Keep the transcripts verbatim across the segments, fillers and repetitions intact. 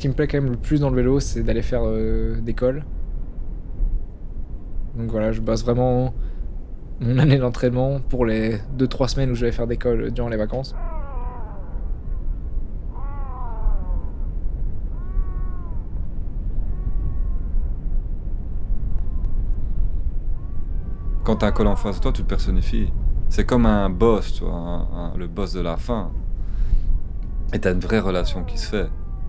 qui me plaît quand même le plus dans le vélo, c'est d'aller faire euh, des cols. Donc voilà, je base vraiment mon année d'entraînement pour les deux trois semaines où je vais faire des cols durant les vacances. Quand t'as un col en face de toi, tu le personnifies. C'est comme un boss, tu vois, un- un- le boss de la fin. Et t'as une vraie relation qui se fait.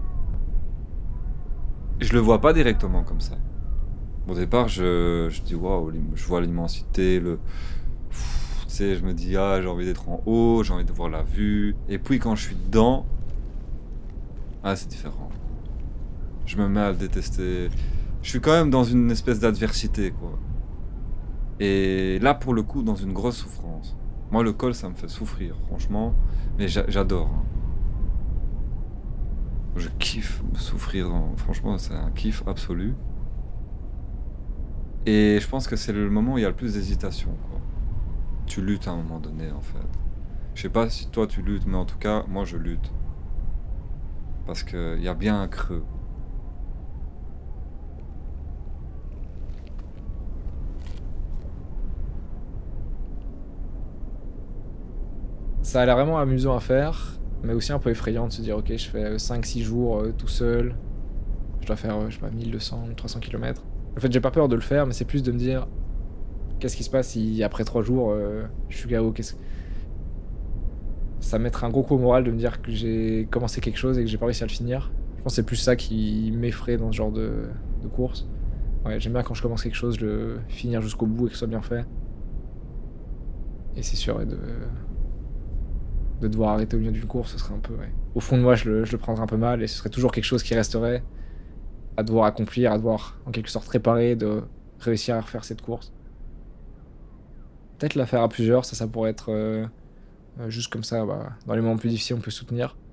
Je le vois pas directement comme ça. Au départ, je, je dis waouh, l'im- je vois l'immensité, le. Pff, tu sais, je me dis ah, j'ai envie d'être en haut, j'ai envie de voir la vue. Et puis quand je suis dedans, ah, c'est différent. Je me mets à le détester. Je suis quand même dans une espèce d'adversité, quoi. Et là, pour le coup, dans une grosse souffrance. Moi, le col, ça me fait souffrir, franchement. Mais j'a- j'adore, hein. Je kiffe souffrir. dans- Franchement, c'est un kiff absolu. Et je pense que c'est le moment où il y a le plus d'hésitation, quoi. Tu luttes à un moment donné, en fait. Je sais pas si toi tu luttes, mais en tout cas, moi je lutte. Parce qu'il y a bien un creux. Ça a l'air vraiment amusant à faire, mais aussi un peu effrayant de se dire: «OK, je fais cinq six jours, heu, tout seul. Je dois faire, heu, je sais pas mille deux cents trois cents kilomètres». En fait, j'ai pas peur de le faire, mais c'est plus de me dire: «Qu'est-ce qui se passe si après trois jours, heu, je suis K O? Qu'est-ce». Ça me mettrait un gros coup au moral de me dire que j'ai commencé quelque chose et que j'ai pas réussi à le finir. Je pense que c'est plus ça qui m'effraie dans ce genre de de course. Ouais, j'aime bien quand je commence quelque chose, le finir jusqu'au bout et que ce soit bien fait. Et c'est sûr, ouais, de de devoir arrêter au milieu d'une course, ce serait un peu, ouais. Au fond de moi, je le je le prendrais un peu mal et ce serait toujours quelque chose qui resterait à devoir accomplir, à devoir en quelque sorte réparer, de réussir à refaire cette course. Peut-être la faire à plusieurs, ça, ça pourrait être, heu heu, juste comme ça, bah, dans les moments plus difficiles, on peut soutenir.